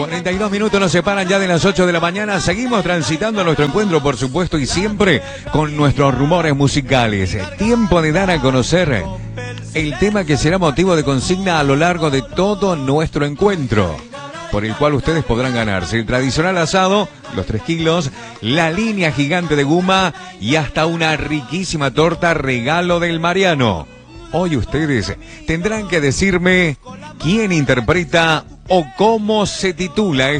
42 minutos nos separan ya de las 8 de la mañana. Seguimos transitando nuestro encuentro, por supuesto, y siempre con nuestros rumores musicales. Tiempo de dar a conocer el tema que será motivo de consigna a lo largo de todo nuestro encuentro, por el cual ustedes podrán ganarse el tradicional asado, los 3 kilos, la línea gigante de guma y hasta una riquísima torta regalo del Mariano. Hoy ustedes tendrán que decirme quién interpreta o cómo se titula